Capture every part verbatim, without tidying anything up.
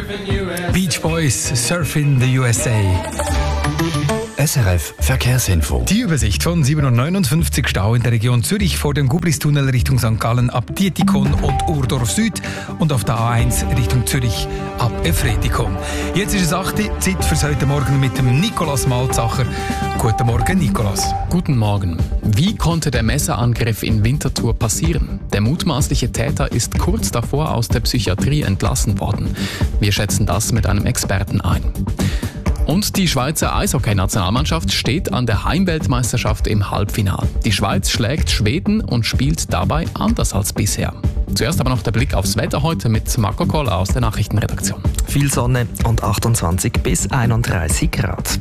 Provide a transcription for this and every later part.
Beach Boys, Surfing the U S A. S R F Verkehrsinfo. Die Übersicht von siebenhundertneunundfünfzig Stau in der Region Zürich vor dem Gubristunnel Richtung Sankt Gallen ab Dietikon und Urdorf Süd und auf der A eins Richtung Zürich ab Efretikon. Jetzt ist es acht Uhr, Zeit fürs heute Morgen mit dem Nikolaus Malzacher. Guten Morgen, Nikolaus. Guten Morgen. Wie konnte der Messerangriff in Winterthur passieren? Der mutmaßliche Täter ist kurz davor aus der Psychiatrie entlassen worden. Wir schätzen das mit einem Experten ein. Und die Schweizer Eishockey-Nationalmannschaft steht an der Heimweltmeisterschaft im Halbfinale. Die Schweiz schlägt Schweden und spielt dabei anders als bisher. Zuerst aber noch der Blick aufs Wetter heute mit Marco Koller aus der Nachrichtenredaktion. Viel Sonne und achtundzwanzig bis einunddreißig Grad.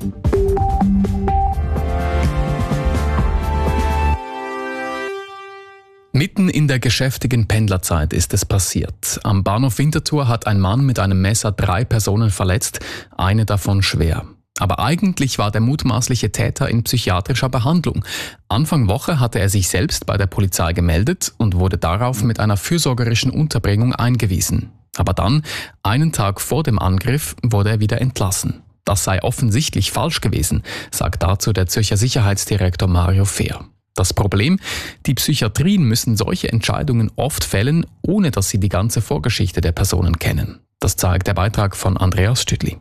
Mitten in der geschäftigen Pendlerzeit ist es passiert. Am Bahnhof Winterthur hat ein Mann mit einem Messer drei Personen verletzt, eine davon schwer. Aber eigentlich war der mutmaßliche Täter in psychiatrischer Behandlung. Anfang Woche hatte er sich selbst bei der Polizei gemeldet und wurde darauf mit einer fürsorgerischen Unterbringung eingewiesen. Aber dann, einen Tag vor dem Angriff, wurde er wieder entlassen. Das sei offensichtlich falsch gewesen, sagt dazu der Zürcher Sicherheitsdirektor Mario Fehr. Das Problem: Die Psychiatrien müssen solche Entscheidungen oft fällen, ohne dass sie die ganze Vorgeschichte der Personen kennen. Das zeigt der Beitrag von Andreas Stüdli.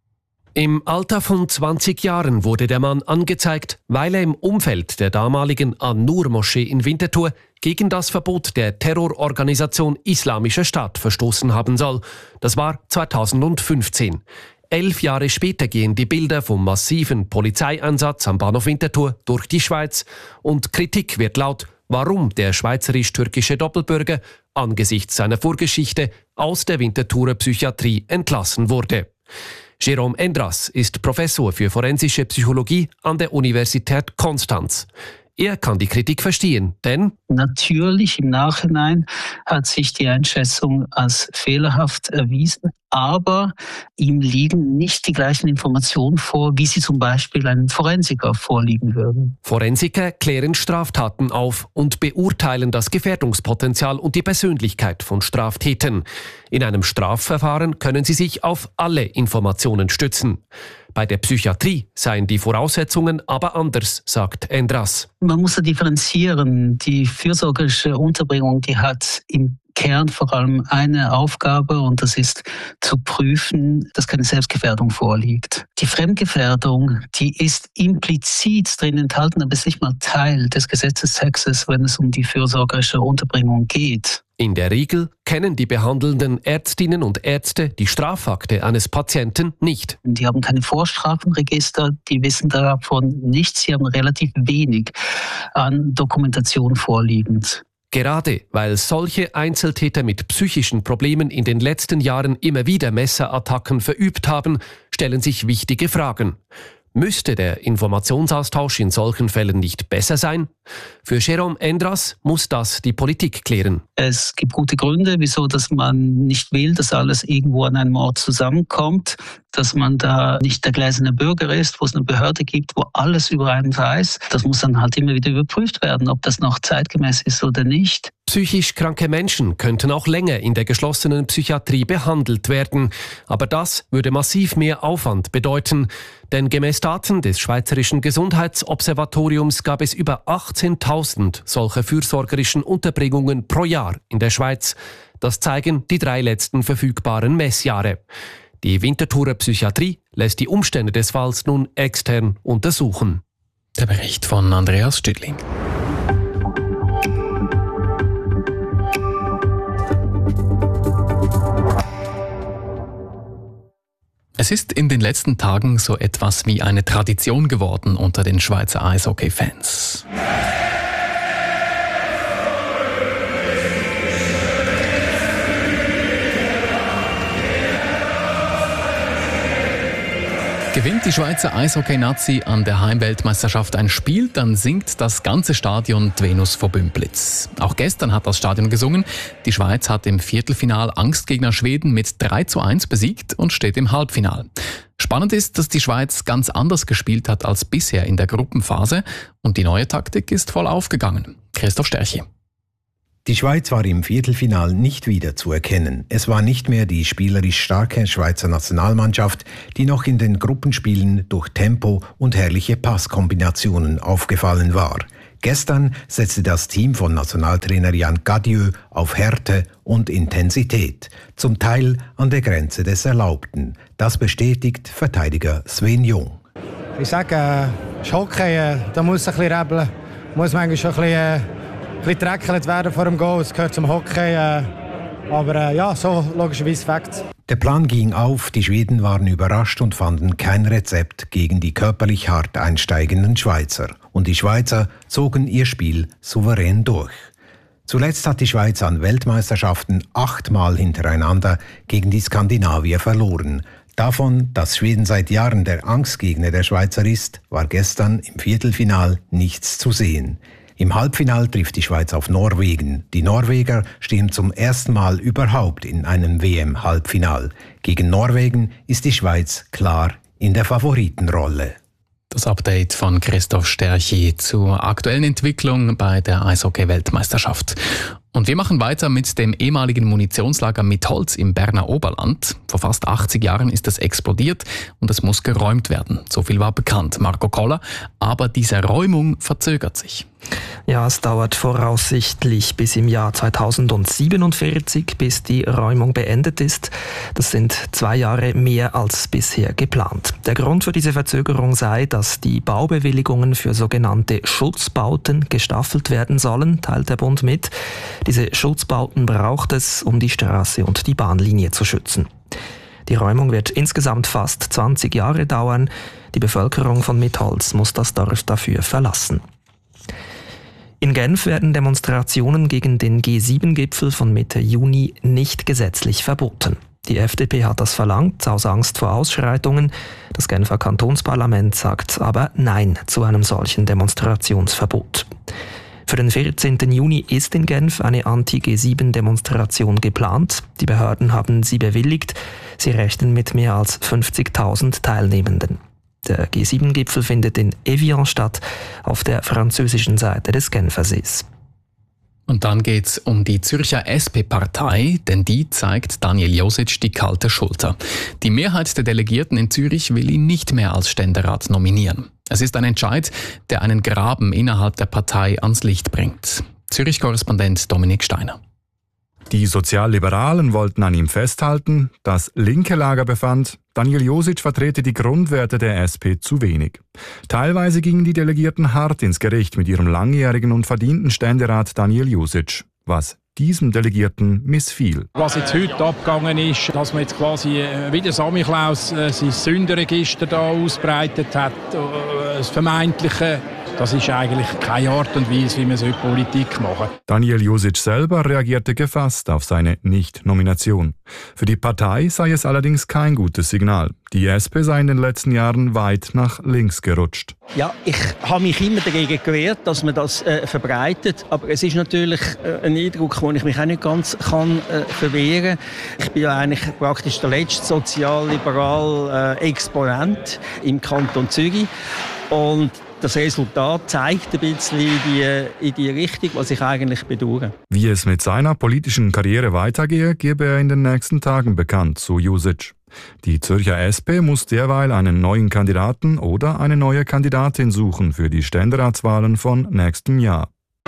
Im Alter von zwanzig Jahren wurde der Mann angezeigt, weil er im Umfeld der damaligen An-Nur-Moschee in Winterthur gegen das Verbot der Terrororganisation Islamischer Staat verstoßen haben soll. Das war zweitausendfünfzehn. Elf Jahre später gehen die Bilder vom massiven Polizeieinsatz am Bahnhof Winterthur durch die Schweiz und Kritik wird laut, warum der schweizerisch-türkische Doppelbürger angesichts seiner Vorgeschichte aus der Winterthurer Psychiatrie entlassen wurde. Jérôme Endras ist Professor für forensische Psychologie an der Universität Konstanz. Er kann die Kritik verstehen, denn natürlich im Nachhinein hat sich die Einschätzung als fehlerhaft erwiesen, aber ihm liegen nicht die gleichen Informationen vor, wie sie zum Beispiel einem Forensiker vorliegen würden. Forensiker klären Straftaten auf und beurteilen das Gefährdungspotenzial und die Persönlichkeit von Straftätern. In einem Strafverfahren können sie sich auf alle Informationen stützen. Bei der Psychiatrie seien die Voraussetzungen aber anders, sagt Endras. Man muss da differenzieren. Die fürsorgerische Unterbringung, die hat im Kern vor allem eine Aufgabe und das ist zu prüfen, dass keine Selbstgefährdung vorliegt. Die Fremdgefährdung, die ist implizit drin enthalten, aber ist nicht mal Teil des Gesetzestextes, wenn es um die fürsorgerische Unterbringung geht. In der Regel kennen die behandelnden Ärztinnen und Ärzte die Strafakte eines Patienten nicht. Die haben keine Vorstrafenregister, die wissen davon nichts, sie haben relativ wenig an Dokumentation vorliegend. Gerade weil solche Einzeltäter mit psychischen Problemen in den letzten Jahren immer wieder Messerattacken verübt haben, stellen sich wichtige Fragen. Müsste der Informationsaustausch in solchen Fällen nicht besser sein? Für Jérôme Endras muss das die Politik klären. Es gibt gute Gründe, wieso dass man nicht will, dass alles irgendwo an einem Ort zusammenkommt, dass man da nicht der gläserne Bürger ist, wo es eine Behörde gibt, wo alles über einen weiß. Das muss dann halt immer wieder überprüft werden, ob das noch zeitgemäß ist oder nicht. Psychisch kranke Menschen könnten auch länger in der geschlossenen Psychiatrie behandelt werden. Aber das würde massiv mehr Aufwand bedeuten. Denn gemäß Daten des Schweizerischen Gesundheitsobservatoriums gab es über achtzehntausend solcher fürsorgerischen Unterbringungen pro Jahr in der Schweiz. Das zeigen die drei letzten verfügbaren Messjahre. Die Winterthurer Psychiatrie lässt die Umstände des Falls nun extern untersuchen. Der Bericht von Andreas Stüdli. Es ist in den letzten Tagen so etwas wie eine Tradition geworden unter den Schweizer Eishockey-Fans. Gewinnt die Schweizer Eishockey-Nazi an der Heimweltmeisterschaft ein Spiel, dann singt das ganze Stadion die Venus vor Bümplitz. Auch gestern hat das Stadion gesungen. Die Schweiz hat im Viertelfinal Angstgegner Schweden mit drei zu eins besiegt und steht im Halbfinal. Spannend ist, dass die Schweiz ganz anders gespielt hat als bisher in der Gruppenphase und die neue Taktik ist voll aufgegangen. Christoph Sterchi. Die Schweiz war im Viertelfinal nicht wieder zu erkennen. Es war nicht mehr die spielerisch starke Schweizer Nationalmannschaft, die noch in den Gruppenspielen durch Tempo und herrliche Passkombinationen aufgefallen war. Gestern setzte das Team von Nationaltrainer Jan Gadieu auf Härte und Intensität, zum Teil an der Grenze des Erlaubten. Das bestätigt Verteidiger Sven Jung. Ich sage, äh, das Hockey, äh, da muss ein bisschen rebeln, muss manchmal schon ein bisschen, äh, ein bisschen dreckelt werden vor dem Goal. Das gehört zum Hockey, äh, aber äh, ja, so logischerweise Facts. Der Plan ging auf, die Schweden waren überrascht und fanden kein Rezept gegen die körperlich hart einsteigenden Schweizer. Und die Schweizer zogen ihr Spiel souverän durch. Zuletzt hat die Schweiz an Weltmeisterschaften achtmal hintereinander gegen die Skandinavier verloren. Davon, dass Schweden seit Jahren der Angstgegner der Schweizer ist, war gestern im Viertelfinal nichts zu sehen. Im Halbfinal trifft die Schweiz auf Norwegen. Die Norweger stehen zum ersten Mal überhaupt in einem W M-Halbfinal. Gegen Norwegen ist die Schweiz klar in der Favoritenrolle. Das Update von Christoph Sterchi zur aktuellen Entwicklung bei der Eishockey-Weltmeisterschaft. Und wir machen weiter mit dem ehemaligen Munitionslager Mitholz im Berner Oberland. Vor fast achtzig Jahren ist es explodiert und es muss geräumt werden. So viel war bekannt, Marco Koller. Aber diese Räumung verzögert sich. Ja, es dauert voraussichtlich bis im Jahr zweitausendsiebenundvierzig, bis die Räumung beendet ist. Das sind zwei Jahre mehr als bisher geplant. Der Grund für diese Verzögerung sei, dass die Baubewilligungen für sogenannte Schutzbauten gestaffelt werden sollen, teilt der Bund mit. Diese Schutzbauten braucht es, um die Straße und die Bahnlinie zu schützen. Die Räumung wird insgesamt fast zwanzig Jahre dauern. Die Bevölkerung von Mitholz muss das Dorf dafür verlassen. In Genf werden Demonstrationen gegen den G sieben Gipfel von Mitte Juni nicht gesetzlich verboten. Die F D P hat das verlangt, aus Angst vor Ausschreitungen. Das Genfer Kantonsparlament sagt aber Nein zu einem solchen Demonstrationsverbot. Für den vierzehnten Juni ist in Genf eine Anti-G sieben Demonstration geplant. Die Behörden haben sie bewilligt. Sie rechnen mit mehr als fünfzigtausend Teilnehmenden. Der G sieben Gipfel findet in Evian statt, auf der französischen Seite des Genfersees. Und dann geht's um die Zürcher S P-Partei, denn die zeigt Daniel Josic die kalte Schulter. Die Mehrheit der Delegierten in Zürich will ihn nicht mehr als Ständerat nominieren. Es ist ein Entscheid, der einen Graben innerhalb der Partei ans Licht bringt. Zürich-Korrespondent Dominik Steiner. Die Sozialliberalen wollten an ihm festhalten, das linke Lager befand, Daniel Josic vertrete die Grundwerte der S P zu wenig. Teilweise gingen die Delegierten hart ins Gericht mit ihrem langjährigen und verdienten Ständerat Daniel Josic, was diesem Delegierten missfiel. Was jetzt heute abgegangen ist, dass man jetzt quasi wie der Samichlaus äh, sein Sündenregister da ausbreitet hat, äh, das Vermeintliche, das ist eigentlich keine Art und Weise, wie man so Politik machen soll. Daniel Josic selber reagierte gefasst auf seine Nicht-Nomination. Für die Partei sei es allerdings kein gutes Signal. Die S P sei in den letzten Jahren weit nach links gerutscht. Ja, ich habe mich immer dagegen gewehrt, dass man das äh, verbreitet. Aber es ist natürlich äh, ein Eindruck, wo ich mich auch nicht ganz kann, äh, verwehren kann. Ich bin ja eigentlich praktisch der letzte sozialliberale äh, Exponent im Kanton Zürich. Und das Resultat zeigt ein bisschen in die, in die Richtung, was ich eigentlich bedauere. Wie es mit seiner politischen Karriere weitergehe, gebe er in den nächsten Tagen bekannt, so Josic. Die Zürcher S P muss derweil einen neuen Kandidaten oder eine neue Kandidatin suchen für die Ständeratswahlen von nächstem Jahr.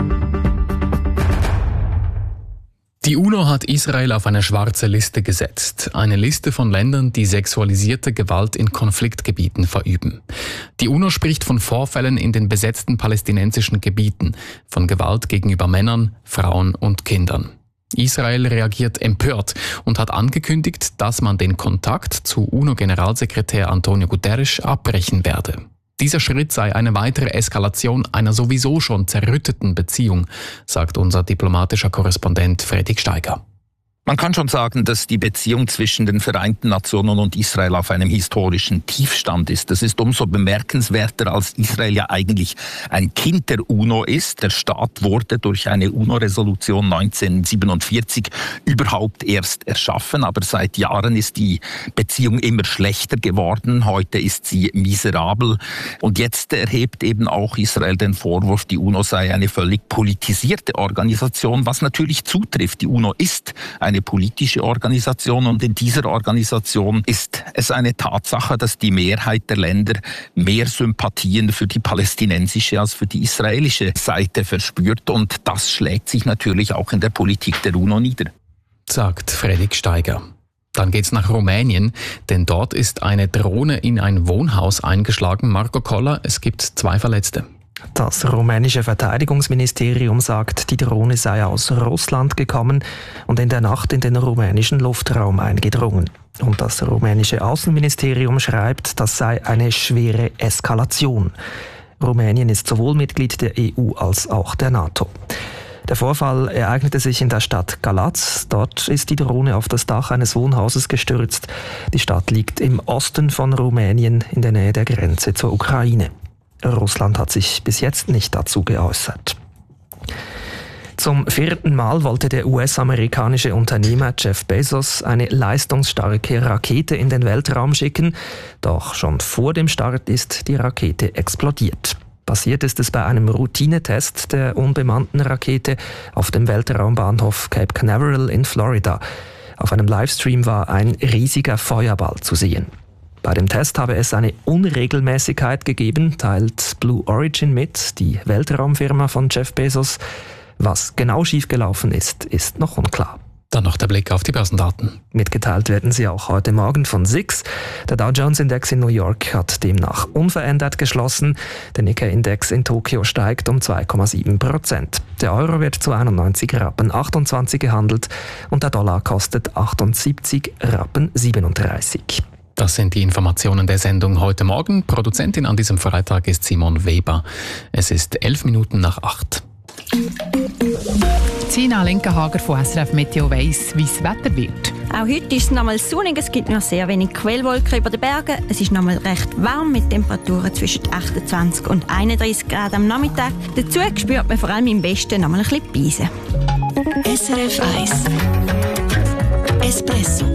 Die UNO hat Israel auf eine schwarze Liste gesetzt. Eine Liste von Ländern, die sexualisierte Gewalt in Konfliktgebieten verüben. Die UNO spricht von Vorfällen in den besetzten palästinensischen Gebieten, von Gewalt gegenüber Männern, Frauen und Kindern. Israel reagiert empört und hat angekündigt, dass man den Kontakt zu UNO-Generalsekretär Antonio Guterres abbrechen werde. Dieser Schritt sei eine weitere Eskalation einer sowieso schon zerrütteten Beziehung, sagt unser diplomatischer Korrespondent Fredrik Steiger. Man kann schon sagen, dass die Beziehung zwischen den Vereinten Nationen und Israel auf einem historischen Tiefstand ist. Das ist umso bemerkenswerter, als Israel ja eigentlich ein Kind der UNO ist. Der Staat wurde durch eine UNO-Resolution neunzehnhundertsiebenundvierzig überhaupt erst erschaffen. Aber seit Jahren ist die Beziehung immer schlechter geworden. Heute ist sie miserabel. Und jetzt erhebt eben auch Israel den Vorwurf, die UNO sei eine völlig politisierte Organisation, was natürlich zutrifft. Die UNO ist eine politische Organisation und in dieser Organisation ist es eine Tatsache, dass die Mehrheit der Länder mehr Sympathien für die palästinensische als für die israelische Seite verspürt und das schlägt sich natürlich auch in der Politik der UNO nieder. Sagt Fredrik Steiger. Dann geht's nach Rumänien, denn dort ist eine Drohne in ein Wohnhaus eingeschlagen. Marco Koller, es gibt zwei Verletzte. Das rumänische Verteidigungsministerium sagt, die Drohne sei aus Russland gekommen und in der Nacht in den rumänischen Luftraum eingedrungen. Und das rumänische Außenministerium schreibt, das sei eine schwere Eskalation. Rumänien ist sowohl Mitglied der E U als auch der NATO. Der Vorfall ereignete sich in der Stadt Galați. Dort ist die Drohne auf das Dach eines Wohnhauses gestürzt. Die Stadt liegt im Osten von Rumänien in der Nähe der Grenze zur Ukraine. Russland hat sich bis jetzt nicht dazu geäußert. Zum vierten Mal wollte der U S-amerikanische Unternehmer Jeff Bezos eine leistungsstarke Rakete in den Weltraum schicken. Doch schon vor dem Start ist die Rakete explodiert. Passiert ist es bei einem Routinetest der unbemannten Rakete auf dem Weltraumbahnhof Cape Canaveral in Florida. Auf einem Livestream war ein riesiger Feuerball zu sehen. Bei dem Test habe es eine Unregelmäßigkeit gegeben, teilt Blue Origin mit, die Weltraumfirma von Jeff Bezos. Was genau schiefgelaufen ist, ist noch unklar. Dann noch der Blick auf die Börsendaten. Mitgeteilt werden sie auch heute Morgen von S I X. Der Dow Jones Index in New York hat demnach unverändert geschlossen. Der Nikkei-Index in Tokio steigt um zwei Komma sieben Prozent. Der Euro wird zu einundneunzig Rappen achtundzwanzig gehandelt und der Dollar kostet achtundsiebzig Rappen siebenunddreißig. Das sind die Informationen der Sendung heute Morgen. Produzentin an diesem Freitag ist Simon Weber. Es ist elf Minuten nach acht. Sina Lenkenhager von S R F Meteo weiss, wie das Wetter wird. Auch heute ist es nochmal sonnig, es gibt nur sehr wenig Quellwolken über den Bergen. Es ist nochmal recht warm mit Temperaturen zwischen achtundzwanzig und einunddreißig Grad am Nachmittag. Dazu spürt man vor allem im Westen nochmal ein bisschen Beise. S R F eins Espresso.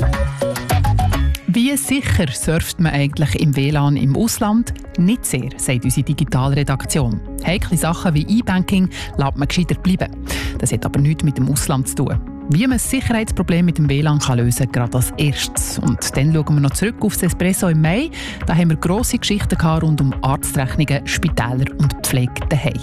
Wie sicher surft man eigentlich im W L A N im Ausland? Nicht sehr, sagt unsere Digitalredaktion. Heikle Sachen wie E-Banking lässt man gescheiter bleiben. Das hat aber nichts mit dem Ausland zu tun. Wie man das Sicherheitsproblem mit dem W L A N kann lösen kann, gerade als erstes. Und dann schauen wir noch zurück auf das Espresso im Mai. Da haben wir grosse Geschichten rund um Arztrechnungen, Spitäler und Pflege daheim.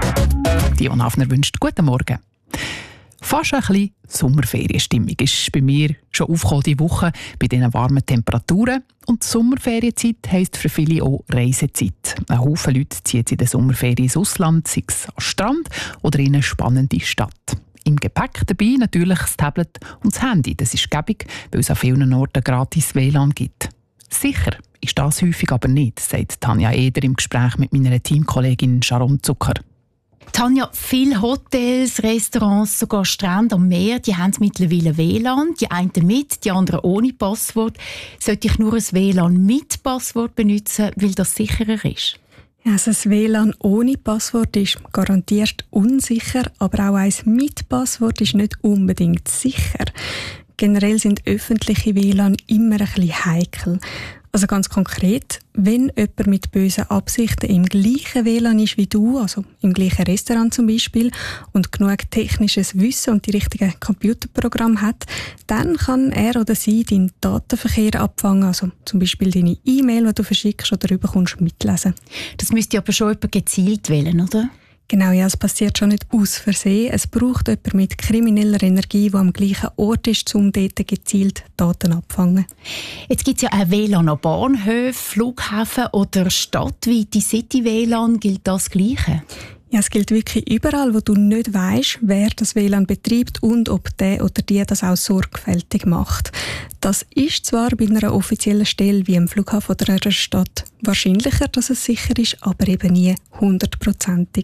Dion Hafner wünscht guten Morgen. Fast ein bisschen Sommerferienstimmung ist bei mir schon aufgekommen diese Woche bei diesen warmen Temperaturen. Und Sommerferienzeit heisst für viele auch Reisezeit. Ein Haufen Leute ziehen in der Sommerferien ins Ausland, sei es am Strand oder in eine spannende Stadt. Im Gepäck dabei natürlich das Tablet und das Handy. Das ist gäbig, weil es an vielen Orten gratis W L A N gibt. Sicher ist das häufig aber nicht, sagt Tanja Eder im Gespräch mit meiner Teamkollegin Sharon Zucker. Tanja, viele Hotels, Restaurants, sogar Strände am Meer, die haben mittlerweile W L A N. Die einen mit, die anderen ohne Passwort. Sollte ich nur ein W L A N mit Passwort benutzen, weil das sicherer ist? Also das W L A N ohne Passwort ist garantiert unsicher, aber auch eins mit Passwort ist nicht unbedingt sicher. Generell sind öffentliche W L A N immer ein bisschen heikel. Also ganz konkret, wenn jemand mit bösen Absichten im gleichen W L A N ist wie du, also im gleichen Restaurant zum Beispiel, und genug technisches Wissen und die richtigen Computerprogramme hat, dann kann er oder sie deinen Datenverkehr abfangen, also zum Beispiel deine E-Mail, die du verschickst oder rüberkommst, mitlesen. Das müsste aber schon jemand gezielt wählen, oder? Genau, ja, es passiert schon nicht aus Versehen. Es braucht jemanden mit krimineller Energie, der am gleichen Ort ist, um dort gezielt Daten abzufangen. Jetzt gibt es ja auch W L A N an Bahnhöfen, Flughäfen oder stadtweite City-W L A N. Gilt das Gleiche? Ja, es gilt wirklich überall, wo du nicht weisst, wer das W L A N betreibt und ob der oder die das auch sorgfältig macht. Das ist zwar bei einer offiziellen Stelle wie im Flughafen oder einer Stadt wahrscheinlicher, dass es sicher ist, aber eben nie hundertprozentig.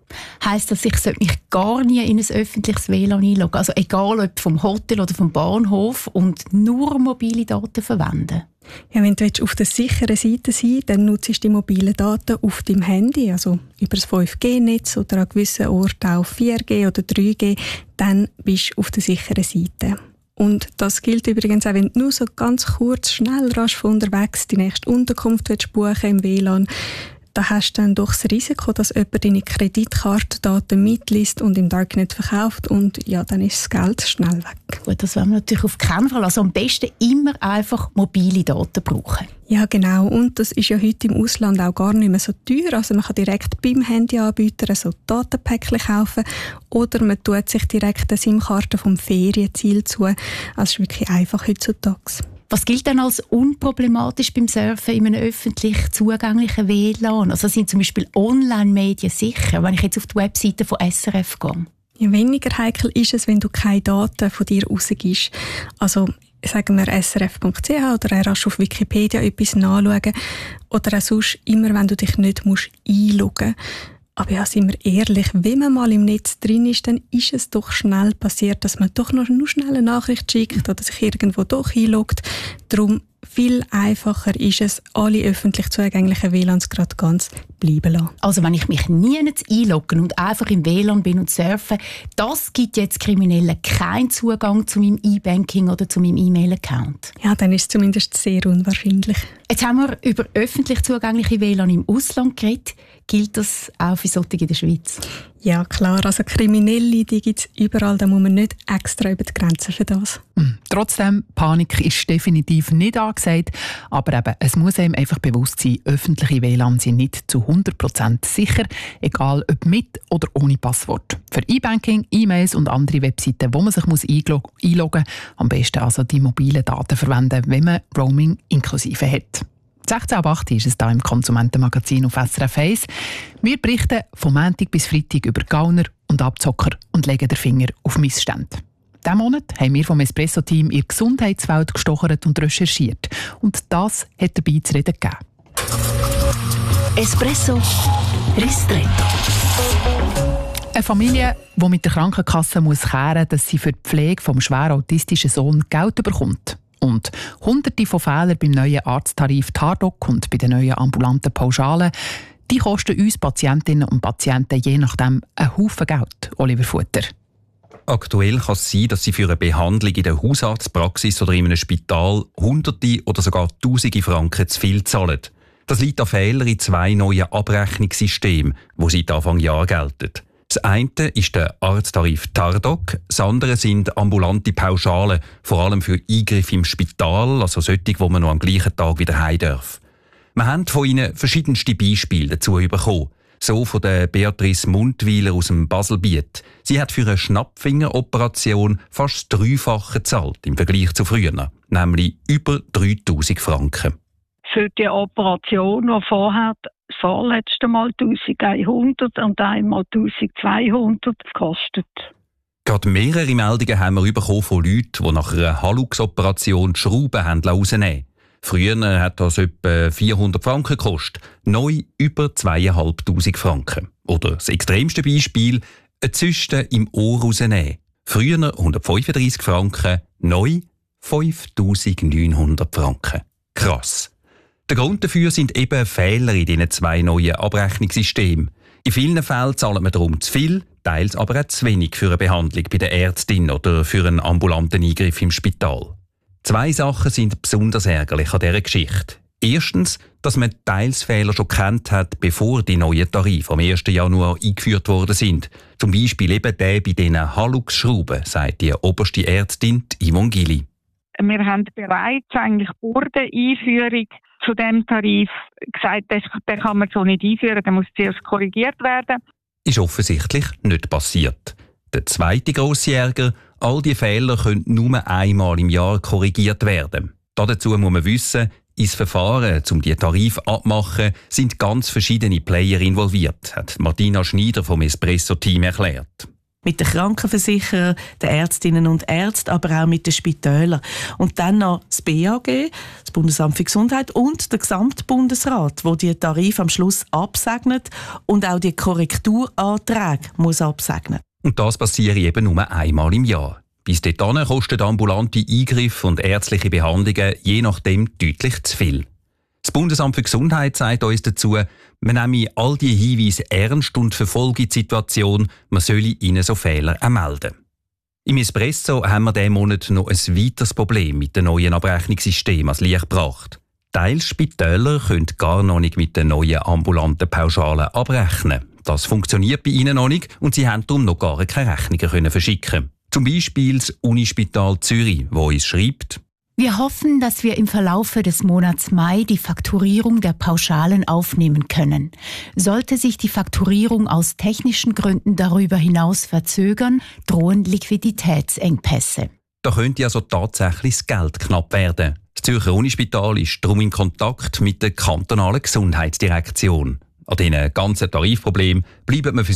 Heisst das, ich sollte mich gar nie in ein öffentliches W L A N einloggen? Also egal ob vom Hotel oder vom Bahnhof und nur mobile Daten verwenden? Ja, wenn du auf der sicheren Seite sein willst, dann nutzt du die mobilen Daten auf deinem Handy, also über das fünf G Netz oder an gewissen Orten auch vier G oder drei G, dann bist du auf der sicheren Seite. Und das gilt übrigens auch, wenn du nur so ganz kurz, schnell, rasch von unterwegs die nächste Unterkunft willst buchen im W L A N, da hast du dann doch das Risiko, dass jemand deine Kreditkartendaten mitliest und im Darknet verkauft und ja, dann ist das Geld schnell weg. Gut, das wollen wir natürlich auf keinen Fall. Also am besten immer einfach mobile Daten brauchen. Ja, genau. Und das ist ja heute im Ausland auch gar nicht mehr so teuer. Also man kann direkt beim Handyanbieter so Datenpäckchen kaufen oder man tut sich direkt eine SIM-Karte vom Ferienziel zu. Also es ist wirklich einfach heutzutage. Was gilt denn als unproblematisch beim Surfen in einem öffentlich zugänglichen W L A N? Also sind zum Beispiel Online-Medien sicher, wenn ich jetzt auf die Webseite von S R F gehe? Ja, weniger heikel ist es, wenn du keine Daten von dir rausgibst. Also sagen wir S R F Punkt C H oder rasch auf Wikipedia etwas nachschauen oder auch sonst immer, wenn du dich nicht musst einloggen musst. Aber ja, sind wir ehrlich, wenn man mal im Netz drin ist, dann ist es doch schnell passiert, dass man doch noch nur schnell eine Nachricht schickt oder sich irgendwo doch einloggt. Darum viel einfacher ist es, alle öffentlich zugänglichen W L A Ns gerade ganz bleiben lassen. Also wenn ich mich nie einloggen und einfach im W L A N bin und surfe, das gibt jetzt Kriminellen keinen Zugang zu meinem E-Banking oder zu meinem E-Mail-Account. Ja, dann ist es zumindest sehr unwahrscheinlich. Jetzt haben wir über öffentlich zugängliche W L A N im Ausland geredet. Gilt das auch für solche in der Schweiz? Ja, klar. Also Kriminelle, die gibt es überall. Da muss man nicht extra über die Grenzen für das. Mhm. Trotzdem, Panik ist definitiv nicht angesagt. Aber eben, es muss einem einfach bewusst sein, öffentliche W L A N sind nicht zu hundert Prozent sicher, egal ob mit oder ohne Passwort. Für E-Banking, E-Mails und andere Webseiten, wo man sich muss einlog- einloggen muss, am besten also die mobilen Daten verwenden, wenn man Roaming inklusive hat. sechzehn ab acht ist es hier im Konsumentenmagazin auf S R F eins. Wir berichten von Montag bis Freitag über Gauner und Abzocker und legen den Finger auf Missstände. Diesen Monat haben wir vom Espresso-Team in die Gesundheitswelt gestochert und recherchiert. Und das hat dabei zu reden gegeben. Espresso Ristretto. Eine Familie, die mit der Krankenkasse muss kehren muss, dass sie für die Pflege des schwer autistischen Sohnes Geld bekommt. Und hunderte von Fehlern beim neuen Arzttarif Tardoc und bei den neuen ambulanten Pauschalen, die kosten uns Patientinnen und Patienten je nachdem einen Haufen Geld. Oliver Futter. Aktuell kann es sein, dass Sie für eine Behandlung in der Hausarztpraxis oder in einem Spital Hunderte oder sogar Tausende Franken zu viel zahlen. Das liegt an Fehlern in zwei neuen Abrechnungssystemen, die seit Anfang Jahr gelten. Das eine ist der Arzttarif Tardoc, das andere sind ambulante Pauschalen, vor allem für Eingriffe im Spital, also solche, wo man noch am gleichen Tag wieder heim darf. Wir haben von Ihnen verschiedenste Beispiele dazu bekommen. So von der Beatrice Mundwiler aus dem Baselbiet. Sie hat für eine Schnappfingeroperation fast das Dreifache gezahlt im Vergleich zu früher, nämlich über dreitausend Franken. Für die Operation, die vorher das vorletzte Mal eintausendeinhundert und einmal eintausendzweihundert gekostet. Gerade mehrere Meldungen haben wir bekommen von Leuten, die nach einer Hallux-Operation die Schrauben lassen mussten. Früher hat das etwa vierhundert Franken gekostet, neu über zweitausendfünfhundert Franken. Oder das extremste Beispiel, eine Zyste im Ohr rausnehmen. Früher hundertfünfunddreissig Franken, neu fünftausendneunhundert Franken. Krass. Der Grund dafür sind eben Fehler in diesen zwei neuen Abrechnungssystemen. In vielen Fällen zahlt man darum zu viel, teils aber auch zu wenig für eine Behandlung bei der Ärztin oder für einen ambulanten Eingriff im Spital. Zwei Sachen sind besonders ärgerlich an dieser Geschichte. Erstens, dass man teils Fehler schon kennt hat, bevor die neuen Tarife am ersten Januar eingeführt worden sind. Zum Beispiel eben der bei diesen Hallux-Schrauben, sagt die oberste Ärztin Yvonne Gilli. Wir haben bereits eigentlich vor der Einführung zu diesem Tarif gesagt, den kann man so nicht einführen, der muss zuerst korrigiert werden. Ist offensichtlich nicht passiert. Der zweite grosse Ärger, all die Fehler können nur einmal im Jahr korrigiert werden. Dazu muss man wissen, ins Verfahren, um die Tarife abzumachen, sind ganz verschiedene Player involviert, hat Martina Schneider vom Espresso-Team erklärt. mit den Krankenversicherern, den Ärztinnen und Ärzten, aber auch mit den Spitälern. Und dann noch das B A G, das Bundesamt für Gesundheit, und der Gesamtbundesrat, wo die Tarife am Schluss absegnet und auch die Korrekturanträge muss absegnen. Und das passiert eben nur einmal im Jahr. Bis dahin kosten ambulante Eingriffe und ärztliche Behandlungen je nachdem deutlich zu viel. Das Bundesamt für Gesundheit sagt uns dazu, man nehme all die Hinweise ernst und verfolge die Situation, man solle ihnen so Fehler auch melden. Im Espresso haben wir diesen Monat noch ein weiteres Problem mit dem neuen Abrechnungssystem ans Licht gebracht. Teils Spitäler können gar noch nicht mit den neuen ambulanten Pauschalen abrechnen. Das funktioniert bei ihnen noch nicht und sie haben darum noch gar keine Rechnungen können verschicken. Zum Beispiel das Unispital Zürich, wo uns schreibt: Wir hoffen, dass wir im Verlaufe des Monats Mai die Fakturierung der Pauschalen aufnehmen können. Sollte sich die Fakturierung aus technischen Gründen darüber hinaus verzögern, drohen Liquiditätsengpässe. Da könnte also tatsächlich das Geld knapp werden. Das Zürcher Unispital ist darum in Kontakt mit der kantonalen Gesundheitsdirektion. An diesen ganzen Tarifproblemen bleiben wir für